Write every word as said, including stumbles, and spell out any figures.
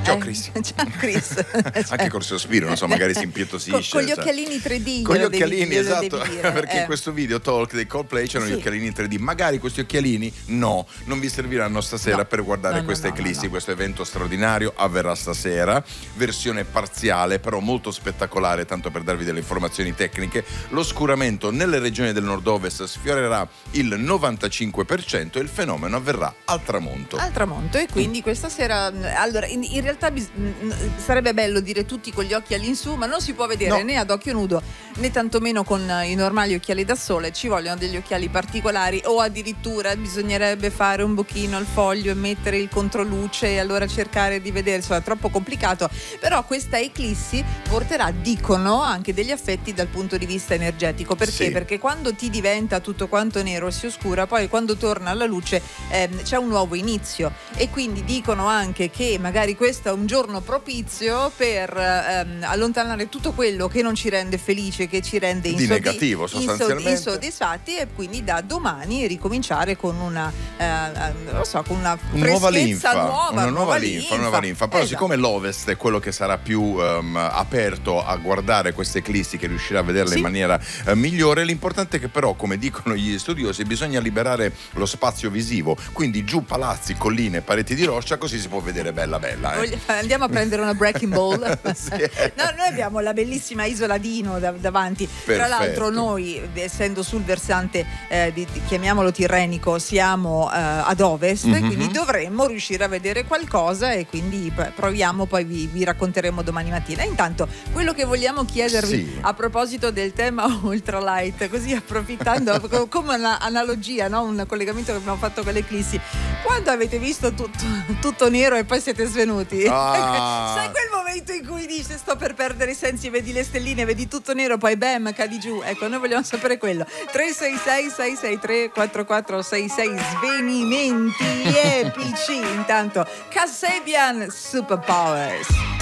Ciao Chris. Ciao Chris. Anche col sospiro, non so, magari si impietosisce. Con, con gli cioè. occhialini tre D. Con gli devi, occhialini, esatto. Perché eh. in questo video talk dei Coldplay c'erano sì. gli occhialini tre D. Magari questi occhialini no, non vi serviranno stasera no. per guardare no, queste no, no, eclissi. no, no. Questo evento straordinario avverrà stasera, versione parziale, però molto spettacolare, tanto per darvi delle informazioni tecniche. L'oscuramento nelle regioni del nord-ovest sfiorerà il novantacinque per cento e il fenomeno avverrà al tramonto. Al tramonto, e quindi questa sera, allora in, in realtà bis, sarebbe bello dire tutti con gli occhi all'insù, ma non si può vedere no. né ad occhio nudo né tantomeno con i normali occhiali da sole. Ci vogliono degli occhiali particolari, o addirittura bisognerebbe fare un bocchino al foglio e mettere il controluce e allora cercare di vedere, insomma è troppo complicato. Però questa eclissi porterà, dicono, anche degli effetti dal punto di vista energetico. Perché? Sì. Perché quando ti diventa tutto quanto nero e si oscura, poi quando torna alla luce ehm, c'è un nuovo inizio, e quindi dicono anche che magari questo è un giorno propizio per ehm, allontanare tutto quello che non ci rende felice, che ci rende di insoddi- negativo sostanzialmente insoddisfatti, e quindi da domani ricominciare con una eh, non lo so, con una nuova freschezza linfa, nuova, una nuova nuova linfa, linfa. una nuova linfa. Però Esatto. siccome l'Ovest è quello che sarà più um, aperto a guardare queste eclissi, che riuscirà a vederle sì. in maniera uh, migliore, l'importante è che però, come dicono gli studiosi, bisogna liberare lo spazio visivo, quindi giù palazzi, colline, pareti di roccia, così si può vedere bella bella. Eh. Andiamo a prendere una breaking ball. Sì. No, noi abbiamo la bellissima isola Dino da, davanti. Perfetto. Tra l'altro noi, essendo sul versante eh, di, di, chiamiamolo tirrenico, siamo eh, ad ovest, mm-hmm. quindi dovremmo riuscire a vedere qualcosa, e quindi proviamo, poi vi, vi racconteremo domani mattina. Intanto quello che vogliamo chiedervi sì. a proposito del tema ultralight, così approfittando come un'analogia, no? Un collegamento che abbiamo fatto con l'eclissi, quando avete visto tutto, tutto nero e poi siete svenuti? Ah. Sai quel momento in cui dici sto per perdere i sensi, vedi le stelline, vedi tutto nero, poi bam, cadi giù? Ecco, noi vogliamo sapere quello. tre sei sei sei sei tre quattro quattro sei sei, svenimenti epici. Intanto Kasabian Superpowers.